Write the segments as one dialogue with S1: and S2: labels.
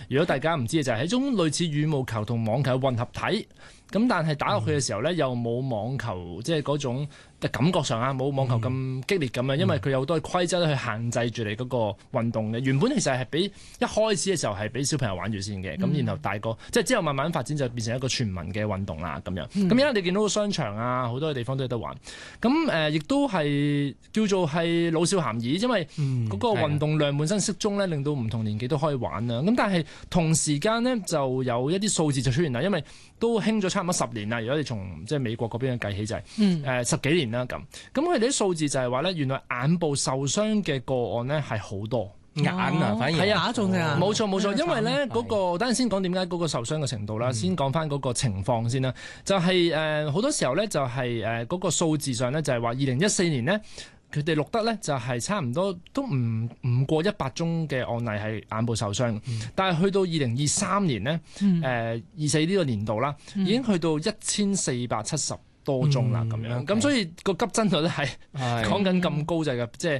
S1: 如果大家唔知嘅就係一種類似羽毛球同網球嘅混合體。咁但係打落去嘅時候咧，又冇網球即係嗰種感覺上啊，冇網球咁激烈咁樣，因為佢有好多規則去限制住你嗰個運動嘅。原本其實係俾一開始嘅時候係俾小朋友玩住先嘅，咁然後大個即係之後慢慢發展就變成一個全民嘅運動啦咁樣。咁而家你見到個商場啊，好多嘅地方都有得玩。咁亦都係叫做係老少咸宜，因為嗰個運動量本身適中咧，令到唔同年紀都可以玩啦。咁但係同時間呢，就有一啲數字就出現啦，因為都興咗差唔多10年啦。如果你從即係美國嗰邊嘅計起就係10幾年啦咁。咁佢哋啲數字就係話咧，原來眼部受傷嘅個案咧係好多。
S2: 眼啊，反而
S1: 係
S3: 打中隻眼。
S1: 冇錯，因為咧嗰個等陣先講點解嗰個受傷嘅程度啦，先講翻嗰個情況先啦。就係好多時候咧，就係嗰個數字上咧，就係話2014年咧，佢哋錄得咧就係差唔多都唔過100宗嘅案例係眼部受傷，但係去到2023年咧，24呢個年度啦，已經去到1470多宗啦咁樣，咁所以個急增率咧係講緊咁高就係即係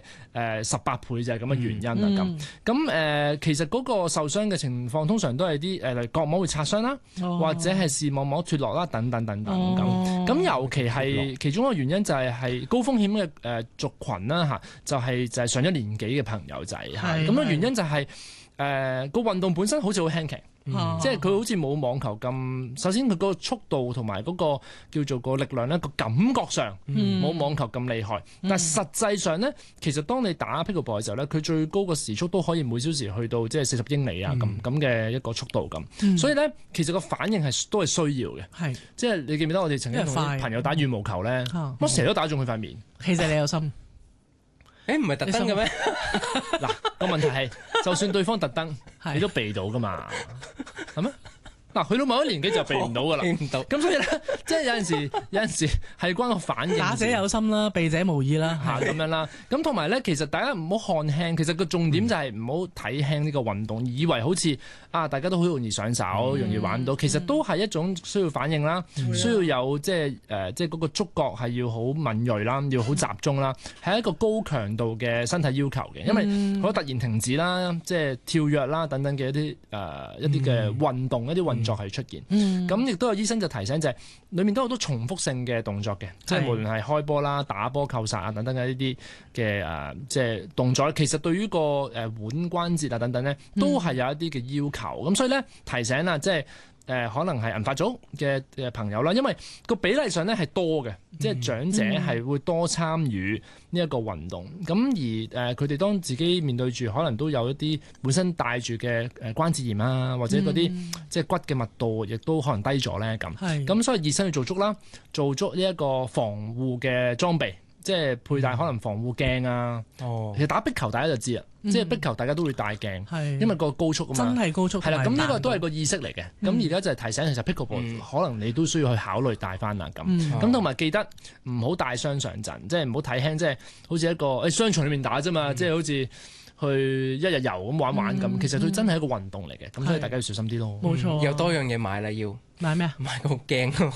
S1: 18倍就係咁嘅原因啦咁其實嗰個受傷嘅情況通常都係啲例如角膜會擦傷啦，或者係視網膜脫落啦等等咁尤其係其中一個原因就係高風險嘅族群啦嚇，就係上咗年紀嘅朋友仔嚇，咁嘅原因就係個運動本身好似好輕騎。即係佢好似冇網球咁，首先佢個速度同埋嗰個叫做個力量咧，個感覺上冇網球咁厲害。但係實際上咧，其實當你打 pickleball 嘅時候咧，佢最高個時速都可以每小時去到即係40英里啊咁嘅一個速度咁。所以咧，其實個反應都係需要嘅。即係你記唔記得我哋曾經同啲朋友打羽毛球咧，我成日都打中佢塊面。
S3: 其實你有心。
S2: 唔係特登嘅咩？
S1: 嗱，個問題係，就算對方特登，你都避到噶嘛，係咩？嗱，去到某一年紀就避唔到噶啦，咁所以咧，即係有陣時係關個反應。
S3: 打者有心啦，避者無意啦，
S1: 咁樣啦。咁同埋咧，其實大家唔好看輕，其實個重點就係唔好睇輕呢個運動，以為好似大家都好容易上手，容易玩到，其實都係一種需要反應啦，需要有即係嗰個觸覺係要好敏鋭啦，要好集中啦，係一個高強度嘅身體要求嘅，因為好突然停止啦，即係跳躍啦等等嘅一啲嘅運動，一啲運作係出現，咁亦都有醫生就提醒就係裏面都有好多重複性嘅動作嘅，即係無論係開波啦、打波、扣殺啊等等嘅呢啲嘅即係動作，其實對於個腕關節啊等等咧，都係有一啲嘅要求。咁所以咧提醒啦，即係可能係銀髮組嘅朋友啦，因為個比例上咧係多嘅，即係長者係會多參與呢一個運動。咁而佢哋當自己面對住可能都有一啲本身帶住嘅關節炎啊，或者嗰啲即係骨嘅密度亦都可能低咗咧咁。咁所以熱身要做足啦，做足呢一個防護嘅裝備。即係佩戴可能防護鏡啊，其實打壁球大家就知啦，即係壁球大家都會戴鏡，因為個高速啊嘛，
S3: 真係高速
S1: 係啦，咁呢個都係個意識嚟嘅。咁而家就係提醒，其實 pickleball 可能你都需要去考慮戴翻啦咁同埋記得唔好帶傷上陣，即係唔好睇輕，即係好似一個商場裏面打啫嘛，即係好似去一日遊咁玩玩咁，其實佢真係一個運動嚟嘅，咁所以大家要小心啲咯。
S3: 冇錯，
S2: 有多樣嘢買啦，要
S3: 買咩啊？
S2: 買個鏡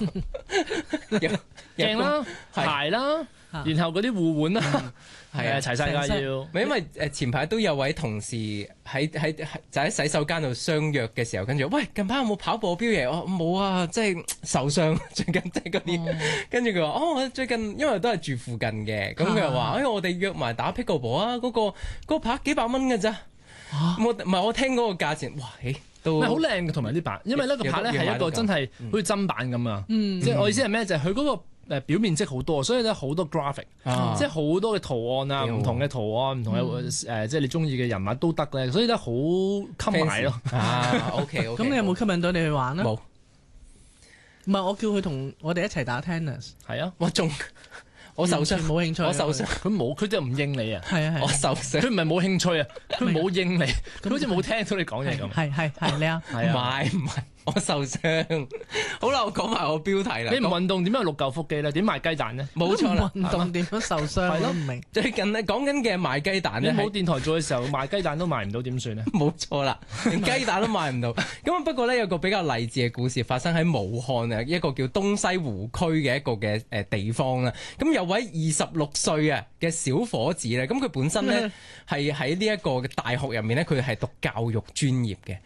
S1: 鏡啦，鞋啦。然後嗰啲護腕啦，係啊，齊晒㗎要。
S2: 因為前排都有位同事就喺洗手間度相約嘅時候，跟住喂，近排有冇跑步標嘢？我冇啊，即係受傷最近即係嗰啲。跟住佢話我最近因為都係住附近嘅，咁佢又話我哋約埋打 pickleball 啊，嗰個拍幾百蚊㗎咋？唔係我聽嗰個價錢，哇！都
S1: 好靚嘅，同埋啲板，因為呢個拍咧係一個真係好似砧板咁啊。即係我意思係咩？就係佢嗰個。表面積好多，所以咧好多 graphic，即係好多嘅圖案啊，唔同嘅圖案，唔同嘅即係你中意嘅人物都得咧，所以咧好吸埋咯。
S2: OK，
S3: 咁你有冇吸引到你去玩咧？
S2: 冇，
S3: 唔係我叫佢同我哋一齊打 tennis。
S1: 係啊，
S2: 我受傷
S3: 冇興趣，
S2: 我受傷，
S1: 佢就唔應你啊。
S3: 係啊，
S2: 我受傷，
S1: 佢唔係冇興趣啊，佢冇應你，佢好似冇聽到你講嘢咁。
S3: 係你啊，
S2: 唔係。我受傷，好啦，我講埋我標題啦。
S1: 你唔運動點樣有6嚿腹肌咧？點賣雞蛋咧？
S2: 冇錯啦，
S3: 運動點樣受傷？係咯，唔明。
S2: 最近咧講緊嘅賣雞蛋咧，
S1: 你冇電台做嘅時候賣雞蛋都賣唔到，點算咧？
S2: 冇錯啦，連雞蛋都賣唔到。咁不過咧有個比較勵志嘅故事發生喺武漢啊，一個叫東西湖區嘅一個嘅地方啦。咁有位26歲嘅小伙子咧，咁佢本身咧係喺呢一個嘅大學入面咧，佢係讀教育專業嘅。